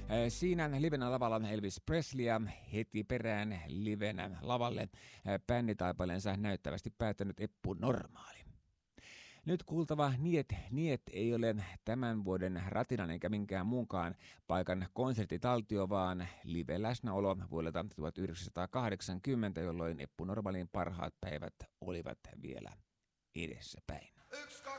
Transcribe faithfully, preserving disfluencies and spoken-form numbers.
Siinä livenä lavalla Elvis Presley ja heti perään livenä lavalle bänditaipaleensa näyttävästi päättänyt Eppu Normaali. Nyt kuultava Niet Niet ei ole tämän vuoden Ratinan eikä minkään muunkaan paikan konserttitaltio, vaan live-läsnäolo vuodelta tuhatyhdeksänsataakahdeksankymmentä, jolloin Eppu Normaalin parhaat päivät olivat vielä edessäpäin.